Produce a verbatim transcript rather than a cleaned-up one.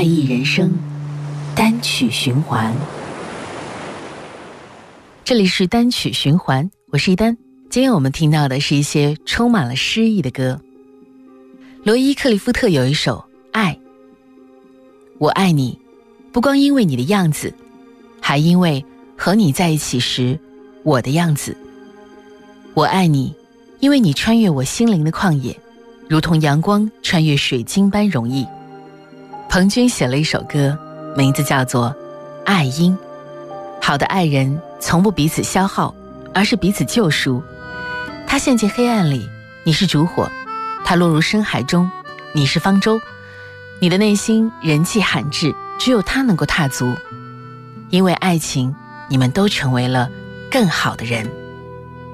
快意人生，单曲循环。这里是单曲循环，我是一丹。今天我们听到的是一些充满了诗意的歌。罗伊·克利夫特有一首《爱》，我爱你，不光因为你的样子，还因为和你在一起时我的样子。我爱你，因为你穿越我心灵的旷野，如同阳光穿越水晶般容易。彭军写了一首歌，名字叫做《爱因》。好的爱人从不彼此消耗，而是彼此救赎。他陷进黑暗里，你是烛火；他落入深海中，你是方舟。你的内心人迹罕至，只有他能够踏足。因为爱情，你们都成为了更好的人。